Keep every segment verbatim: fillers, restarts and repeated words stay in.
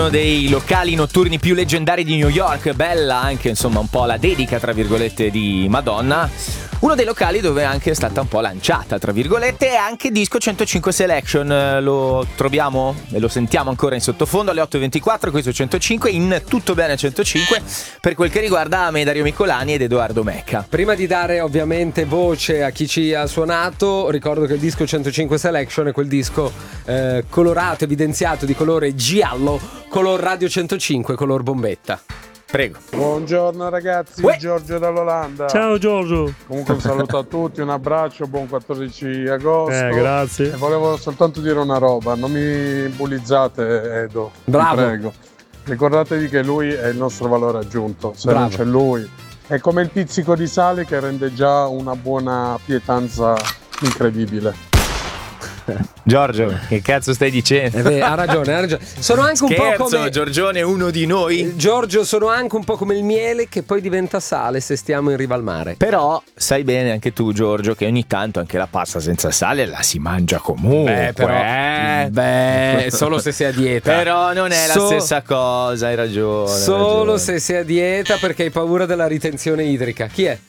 dei locali notturni più leggendari di New York, bella anche insomma un po' la dedica tra virgolette di Madonna. Uno dei locali dove anche è stata un po' lanciata tra virgolette è anche Disco centocinque Selection. Lo troviamo e lo sentiamo ancora in sottofondo alle otto e ventiquattro qui su centocinque in Tutto Bene centocinque per quel che riguarda me, Dario Micolani ed Edoardo Mecca. Prima di dare ovviamente voce a chi ci ha suonato, ricordo che il Disco centocinque Selection è quel disco eh, colorato, evidenziato di colore giallo, color Radio centocinque, color bombetta. Prego. Buongiorno ragazzi, Uè. Giorgio dall'Olanda. Ciao Giorgio. Comunque un saluto a tutti, un abbraccio, buon quattordici agosto. Eh, grazie. E volevo soltanto dire una roba, non mi bullizzate Edo, Bravo. vi prego. Ricordatevi che lui è il nostro valore aggiunto, se non Bravo. c'è lui. È come il pizzico di sale che rende già una buona pietanza incredibile. Giorgio, che cazzo stai dicendo? Eh beh, ha ragione, ha ragione. Sono anche un Scherzo, po' come Giorgione è uno di noi. Giorgio, sono anche un po' come il miele che poi diventa sale se stiamo in riva al mare. Però sai bene anche tu, Giorgio, che ogni tanto anche la pasta senza sale la si mangia comunque. Beh, però, eh. beh, solo se sei a dieta. Però non è la So- stessa cosa, hai ragione. hai Solo ragione. se sei a dieta perché hai paura della ritenzione idrica. Chi è?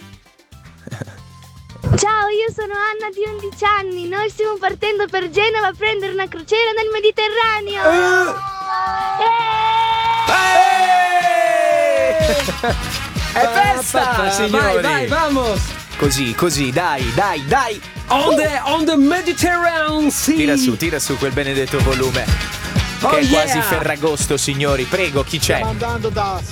Ciao, io sono Anna di undici anni. Noi stiamo partendo per Genova a prendere una crociera nel Mediterraneo. Eh! È festa, signori. Vai, vai, vamos! Così, così, dai, dai, dai. On the, on the Mediterranean Sea. Tira su, tira su quel benedetto volume. Oh, che è yeah. quasi Ferragosto, signori. Prego, chi c'è? Andando da